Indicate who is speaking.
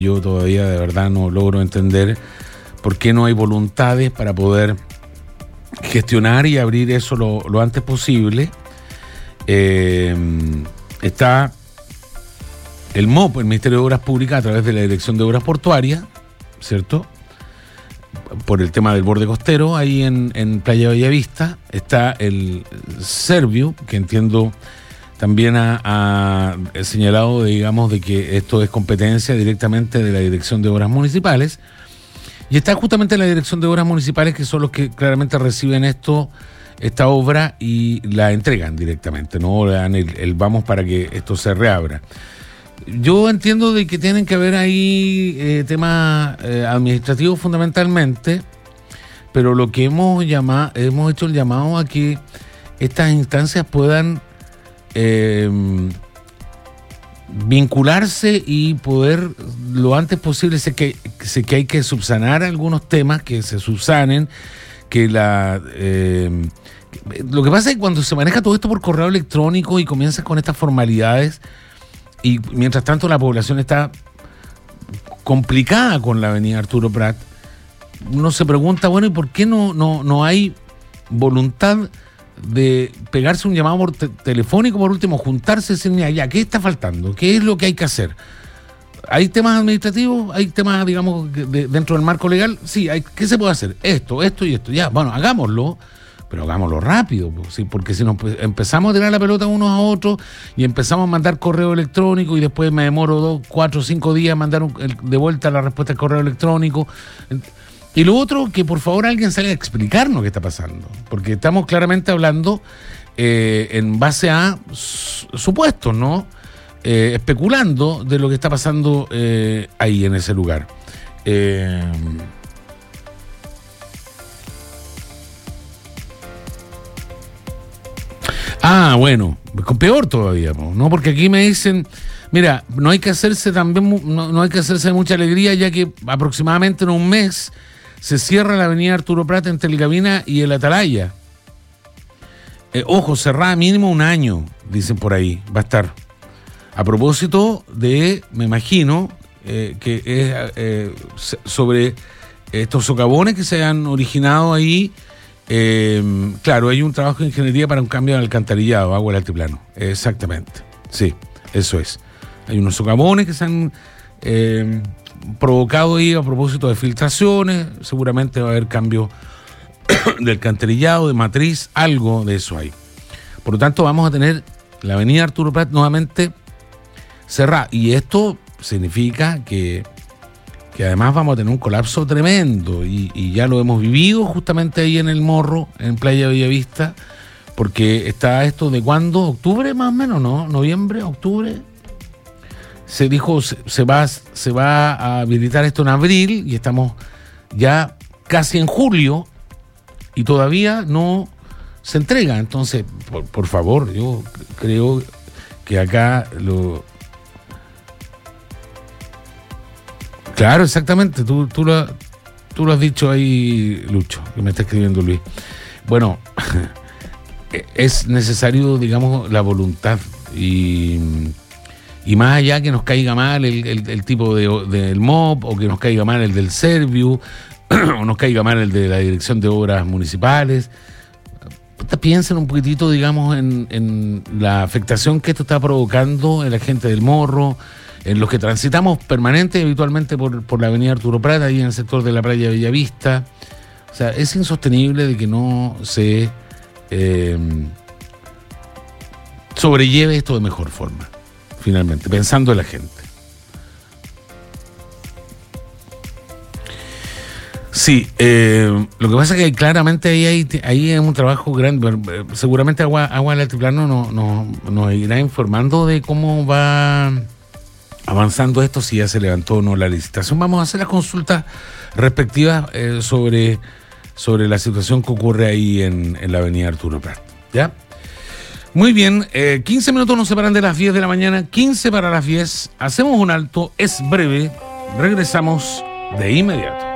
Speaker 1: Yo todavía de verdad no logro entender por qué no hay voluntades para poder gestionar y abrir eso lo antes posible. Está el MOP, el Ministerio de Obras Públicas, a través de la Dirección de Obras Portuarias, ¿cierto? Por el tema del borde costero, ahí en Playa Bellavista. Está el Serviu, que entiendo también ha señalado, digamos, de que esto es competencia directamente de la Dirección de Obras Municipales. Y está justamente la Dirección de Obras Municipales, que son los que claramente reciben esta obra y la entregan directamente, no le dan el vamos para que esto se reabra. Yo entiendo de que tienen que haber ahí temas administrativos fundamentalmente, pero lo que hemos hecho el llamado a que estas instancias puedan vincularse y poder lo antes posible. Sé que hay que subsanar algunos temas, que se subsanen, que lo que pasa es que cuando se maneja todo esto por correo electrónico y comienzas con estas formalidades, y mientras tanto la población está complicada con la avenida Arturo Prat, uno se pregunta, bueno, ¿y por qué no hay voluntad de pegarse un llamado telefónico, por último, juntarse y decir, mira, ya, ¿qué está faltando? ¿Qué es lo que hay que hacer? ¿Hay temas administrativos? ¿Hay temas, digamos, dentro del marco legal? Sí, ¿qué se puede hacer? Esto y esto. Ya, bueno, hagámoslo, pero hagámoslo rápido, ¿sí? Porque si nos empezamos a tirar la pelota unos a otros y empezamos a mandar correo electrónico y después me demoro 2, 4, 5 días mandar de vuelta la respuesta al correo electrónico. Y lo otro, que por favor alguien salga a explicarnos qué está pasando, porque estamos claramente hablando en base a supuestos, ¿no? Especulando de lo que está pasando ahí en ese lugar. Bueno, peor todavía, ¿no? Porque aquí me dicen, mira, no hay que hacerse mucha alegría, ya que aproximadamente en un mes se cierra la avenida Arturo Prat entre el Gavina y el Atalaya. Ojo, cerrada mínimo un año, dicen por ahí, va a estar. A propósito de, me imagino, que es sobre estos socavones que se han originado ahí. Claro, hay un trabajo de ingeniería para un cambio de alcantarillado, agua del altiplano. Exactamente, sí, eso es. Hay unos socavones que se han provocado ahí a propósito de filtraciones. Seguramente va a haber cambio de alcantarillado, de matriz, algo de eso hay. Por lo tanto, vamos a tener la avenida Arturo Prat nuevamente cerrada. Y esto significa que además vamos a tener un colapso tremendo. Y ya lo hemos vivido justamente ahí en el Morro, en Playa Bellavista, porque está esto de ¿cuándo? ¿Octubre más o menos? ¿No? ¿Noviembre? ¿Octubre? Se dijo, se va a habilitar esto en abril y estamos ya casi en julio y todavía no se entrega. Entonces, por favor, yo creo que acá Claro, exactamente, tú lo has dicho ahí, Lucho, que me está escribiendo Luis. Bueno, es necesario, digamos, la voluntad y más allá que nos caiga mal el tipo del MOP, o que nos caiga mal el del Serviu, o nos caiga mal el de la Dirección de Obras Municipales. Piensen un poquitito, digamos, en la afectación que esto está provocando en la gente del Morro, en los que transitamos permanente y habitualmente por la avenida Arturo Prat, ahí en el sector de la Playa Bellavista. O sea, es insostenible de que no se sobrelleve esto de mejor forma, finalmente, pensando en la gente. Sí, lo que pasa es que claramente ahí es un trabajo grande. Seguramente Agua del Altiplano nos irá informando de cómo va avanzando esto, si ya se levantó o no la licitación. Vamos a hacer las consultas respectivas sobre la situación que ocurre ahí en la avenida Arturo Prat. ¿Ya? Muy bien, 15 minutos nos separan de las 10 de la mañana, 15 para las 10. Hacemos un alto, es breve, regresamos de inmediato.